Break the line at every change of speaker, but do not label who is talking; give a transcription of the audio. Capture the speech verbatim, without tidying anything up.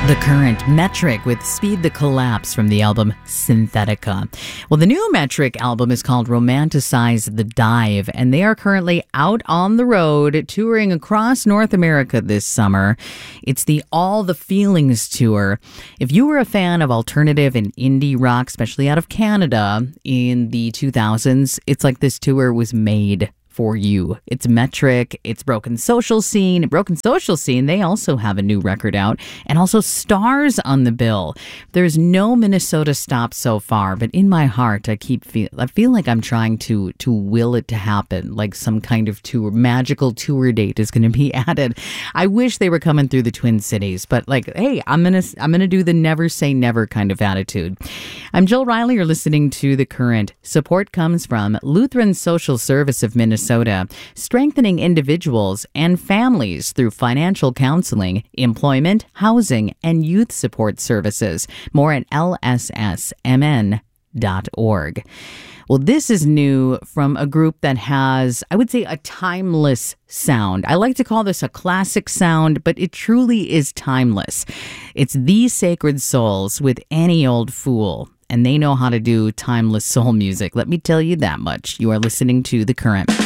The Current, Metric with Speed the Collapse from the album Synthetica. Well, the new Metric album is called Romanticize the Dive, and they are currently out on the road touring across North America this summer. It's the All the Feelings tour. If you were a fan of alternative and indie rock, especially out of Canada in the two thousands, it's like this tour was made for you. It's Metric, it's Broken Social Scene. Broken Social Scene, they also have a new record out, and also Stars on the bill. There's no Minnesota stop so far, but in my heart, I keep feel I feel like I'm trying to to will it to happen, like some kind of tour, magical tour date is going to be added. I wish they were coming through the Twin Cities, but like, hey, I'm gonna I'm gonna do the never say never kind of attitude. I'm Jill Riley. You're listening to The Current. Support comes from Lutheran Social Service of Minnesota. Strengthening individuals and families through financial counseling, employment, housing, and youth support services. More at L S S M N dot org. Well, this is new from a group that has, I would say, a timeless sound. I like to call this a classic sound, but it truly is timeless. It's The Sacred Souls with Any Old Fool, and they know how to do timeless soul music. Let me tell you that much. You are listening to The Current.